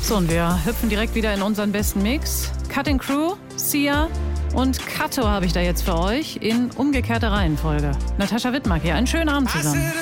So, und wir hüpfen direkt wieder in unseren besten Mix. Cutting Crew, Sia und Kato habe ich da jetzt für euch in umgekehrter Reihenfolge. Natascha Wittmark hier, einen schönen Abend zusammen.